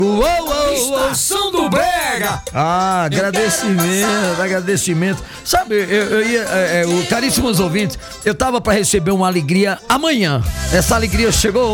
Estação do Brega. Ah, agradecimento. Sabe, eu ia, caríssimos ouvintes, eu tava pra receber uma alegria amanhã. Essa alegria chegou